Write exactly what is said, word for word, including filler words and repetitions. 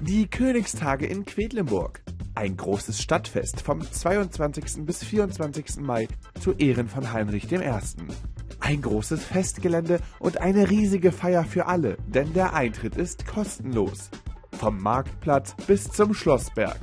Die Königstage in Quedlinburg. Ein großes Stadtfest vom zweiundzwanzigsten bis vierundzwanzigsten Mai zu Ehren von Heinrich der Erste. Ein großes Festgelände und eine riesige Feier für alle, denn der Eintritt ist kostenlos. Vom Marktplatz bis zum Schlossberg.